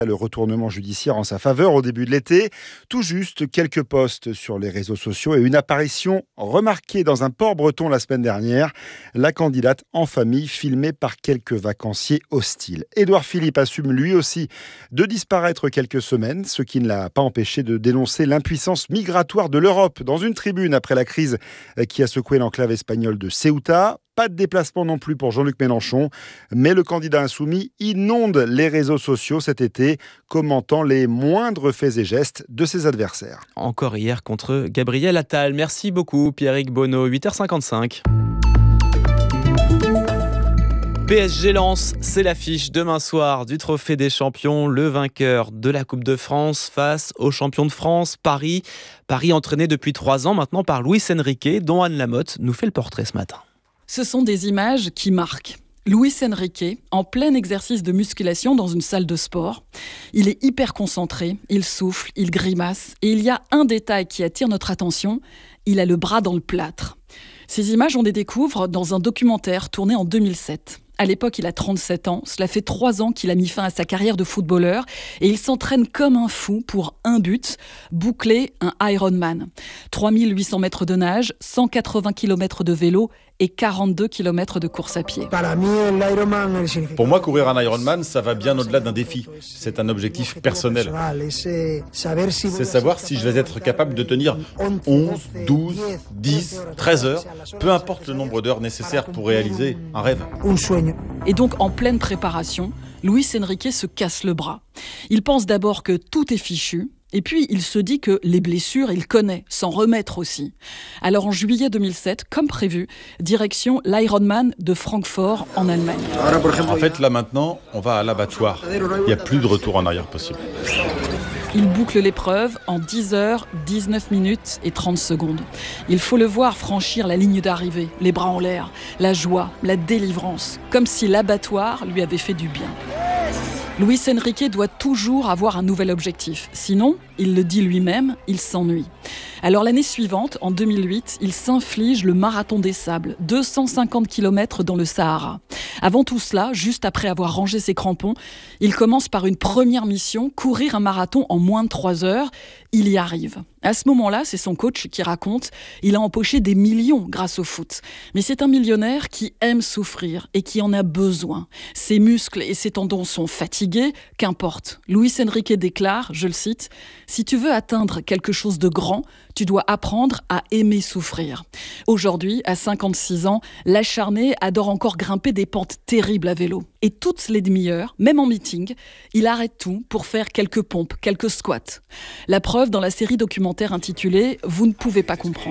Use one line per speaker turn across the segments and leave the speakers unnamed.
Le retournement judiciaire en sa faveur au début de l'été. Tout juste quelques posts sur les réseaux sociaux et une apparition remarquée dans un port breton la semaine dernière. La candidate en famille filmée par quelques vacanciers hostiles. Édouard Philippe assume lui aussi de disparaître quelques semaines, ce qui ne l'a pas empêché de dénoncer l'impuissance migratoire de l'Europe dans une tribune après la crise qui a secoué l'enclave espagnole de Ceuta. Pas de déplacement non plus pour Jean-Luc Mélenchon, mais le candidat insoumis inonde les réseaux sociaux cet été, commentant les moindres faits et gestes de ses adversaires.
Encore hier contre Gabriel Attal. Merci beaucoup Pierrick Bonneau, 8h55. PSG Lens, c'est l'affiche demain soir du Trophée des Champions, le vainqueur de la Coupe de France face au champion de France, Paris. Paris entraîné depuis 3 ans maintenant par Luis Enrique, dont Anne Lamotte nous fait le portrait ce matin.
Ce sont des images qui marquent. Luis Enrique, en plein exercice de musculation dans une salle de sport. Il est hyper concentré, il souffle, il grimace. Et il y a un détail qui attire notre attention, il a le bras dans le plâtre. Ces images, on les découvre dans un documentaire tourné en 2007. À l'époque, il a 37 ans. Cela fait 3 ans qu'il a mis fin à sa carrière de footballeur et il s'entraîne comme un fou pour un but, boucler un Ironman. 3800 mètres de nage, 180 km de vélo et 42 km de course à pied.
Pour moi, courir un Ironman, ça va bien au-delà d'un défi. C'est un objectif personnel. C'est savoir si je vais être capable de tenir 11, 12, 10, 13 heures, peu importe le nombre d'heures nécessaires pour réaliser un rêve.
Et donc, en pleine préparation, Luis Enrique se casse le bras. Il pense d'abord que tout est fichu. Et puis, il se dit que les blessures, il connaît, s'en remettre aussi. Alors, en juillet 2007, comme prévu, direction l'Ironman de Francfort, en Allemagne.
En fait, là maintenant, on va à l'abattoir. Il n'y a plus de retour en arrière possible.
Il boucle l'épreuve en 10 heures, 19 minutes et 30 secondes. Il faut le voir franchir la ligne d'arrivée, les bras en l'air, la joie, la délivrance, comme si l'abattoir lui avait fait du bien. Luis Enrique doit toujours avoir un nouvel objectif. Sinon, il le dit lui-même, il s'ennuie. Alors l'année suivante, en 2008, il s'inflige le marathon des sables, 250 km dans le Sahara. Avant tout cela, juste après avoir rangé ses crampons, il commence par une première mission, courir un marathon en moins de 3 heures. Il y arrive. À ce moment-là, c'est son coach qui raconte, il a empoché des millions grâce au foot. Mais c'est un millionnaire qui aime souffrir et qui en a besoin. Ses muscles et ses tendons sont fatigués, qu'importe. Luis Enrique déclare, je le cite, « Si tu veux atteindre quelque chose de grand, tu dois apprendre à aimer souffrir. » Aujourd'hui, à 56 ans, l'acharné adore encore grimper des pentes terribles à vélo. Et toutes les demi-heures, même en meeting, il arrête tout pour faire quelques pompes, quelques squats. La preuve dans la série documentaire intitulée « Vous ne pouvez pas comprendre ».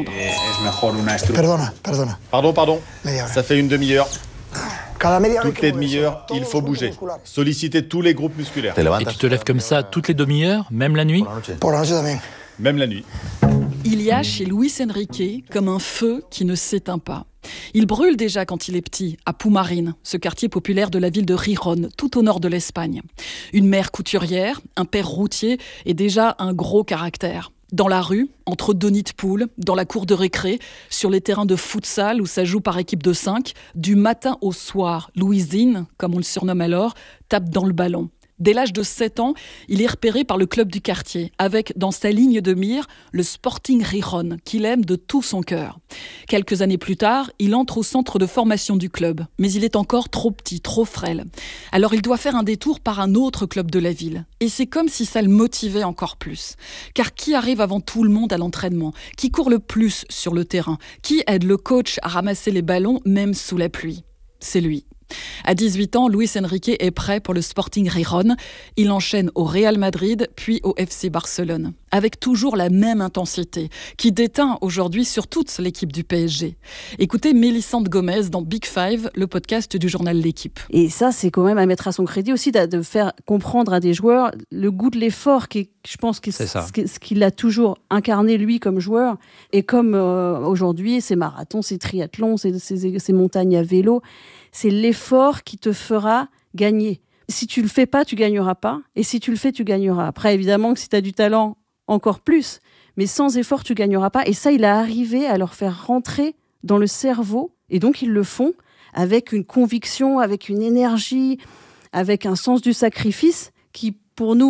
Pardon. Ça fait une demi-heure. Toutes les demi-heures, il faut bouger. Solliciter tous les groupes musculaires.
Et tu te lèves comme ça toutes les demi-heures, même la nuit ?
Même la nuit.
Il y a chez Luis Enrique comme un feu qui ne s'éteint pas. Il brûle déjà quand il est petit, à Pumarín, ce quartier populaire de la ville de Gijón, tout au nord de l'Espagne. Une mère couturière, un père routier et déjà un gros caractère. Dans la rue, entre deux nids de poules, dans la cour de récré, sur les terrains de futsal où ça joue par équipe de 5, du matin au soir, Luisín, comme on le surnomme alors, tape dans le ballon. Dès l'âge de 7 ans, il est repéré par le club du quartier, avec dans sa ligne de mire le Sporting Gijón, qu'il aime de tout son cœur. Quelques années plus tard, il entre au centre de formation du club, mais il est encore trop petit, trop frêle. Alors il doit faire un détour par un autre club de la ville. Et c'est comme si ça le motivait encore plus. Car qui arrive avant tout le monde à l'entraînement ? Qui court le plus sur le terrain ? Qui aide le coach à ramasser les ballons, même sous la pluie ? C'est lui. À 18 ans, Luis Enrique est prêt pour le Sporting Gijón. Il enchaîne au Real Madrid, puis au FC Barcelone. Avec toujours la même intensité, qui déteint aujourd'hui sur toute l'équipe du PSG. Écoutez Mélissande Gomez dans Big Five, le podcast du journal L'Équipe.
Et ça, c'est quand même à mettre à son crédit aussi, de faire comprendre à des joueurs le goût de l'effort, qui, je pense, que ce qu'il a toujours incarné, lui, comme joueur. Et comme aujourd'hui, ses marathons, ses triathlons, ses montagnes à vélo, c'est l'effort qui te fera gagner. Si tu le fais pas, tu gagneras pas. Et si tu le fais, tu gagneras. Après, évidemment, que si tu as du talent, encore plus. Mais sans effort, tu gagneras pas. Et ça, il a arrivé à leur faire rentrer dans le cerveau. Et donc, ils le font avec une conviction, avec une énergie, avec un sens du sacrifice qui pour nous,